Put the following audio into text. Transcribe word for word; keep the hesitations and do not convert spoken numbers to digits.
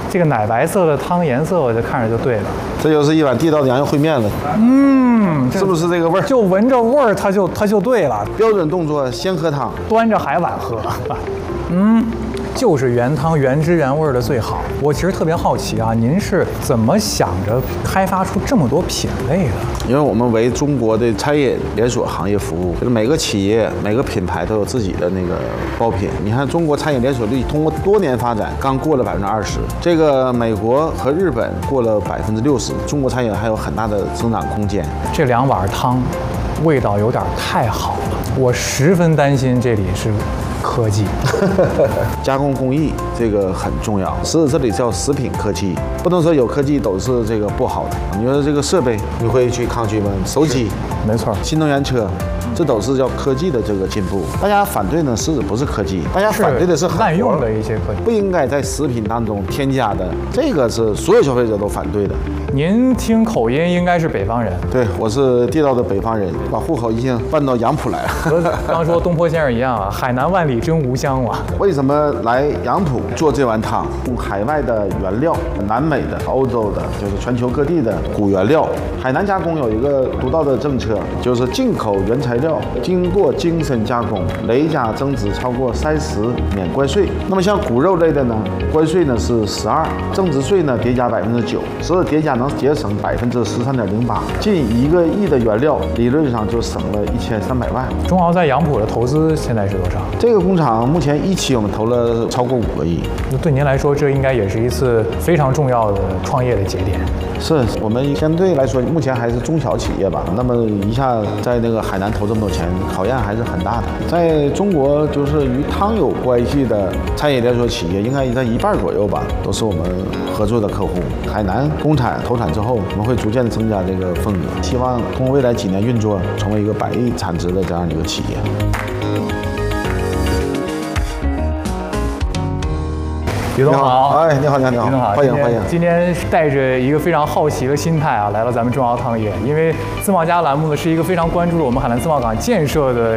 这个奶白色的汤颜色，我就看着就对了。 这就是一碗地道的羊肉烩面了。 嗯， 是不是这个味儿？ 就闻着味儿，它就它就对了。 标准动作，先喝汤， 端着海碗喝。嗯。就是原汤原汁原味的最好。我其实特别好奇啊，您是怎么想着开发出这么多品类的？ 因为我们为中国的餐饮连锁行业服务，就是每个企业、每个品牌都有自己的那个爆品。你看，中国餐饮连锁率通过多年发展，刚过了百分之二十，这个美国和日本过了百分之六十，中国餐饮还有很大的增长空间。 这两碗汤，味道有点太好了，我十分担心这里是科技。 加工工艺这个很重要，是这里叫食品科技，不能说有科技都是这个不好的。你说这个设备，你会去抗拒吗？手机， 没错， 新能源车。这都是叫科技的这个进步。大家反对呢，是不是科技？大家反对的是滥用的一些科技， 不应该在食品当中添加的，这个是所有消费者都反对的。 您听口音应该是北方人， 对，我是地道的北方人，把户口已经搬到杨浦来了。 和刚说东坡先生一样啊，海南万里真无香啊。 为什么来杨浦做这碗汤？用海外的原料，南美的、欧洲的，就是全球各地的古原料。海南加工有一个独到的政策，就是进口原材料经过精深加工，累加增值超过三十免关税。那么像骨肉类的呢，关税呢是十二，增值税呢叠加百分之九，所以叠加能节省百分之十三点零八，近一个亿的原料，理论上就省了一千三百万。 中豪在杨浦的投资现在是多少？ 这个工厂目前一期我们投了超过五个亿。 那对您来说，这应该也是一次非常重要的创业的节点。 是我们相对来说目前还是中小企业吧，那么一下在那个海南投这么多钱，考验还是很大的。在中国，就是与汤有关系的餐饮连锁企业，应该在一半左右吧，都是我们合作的客户。海南工厂投产之后，我们会逐渐的增加这个份额，希望通过未来几年运作，成为一个百亿产值的这样一个企业。 于总好， 哎，你好，你好，你好， 于总好， 欢迎欢迎。 今天带着一个非常好奇的心态啊，来到咱们中豪汤业，因为自贸家栏目呢是一个非常关注我们海南自贸港建设的